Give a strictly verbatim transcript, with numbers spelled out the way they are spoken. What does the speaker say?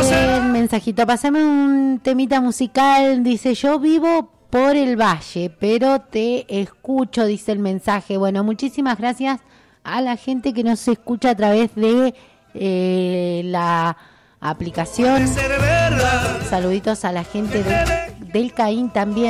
el mensajito. Pasame un temita musical. Dice, yo vivo por el valle, pero te escucho, dice el mensaje. Bueno, muchísimas gracias a la gente que nos escucha a través de eh, la aplicación. Saluditos a la gente de, del Caín también.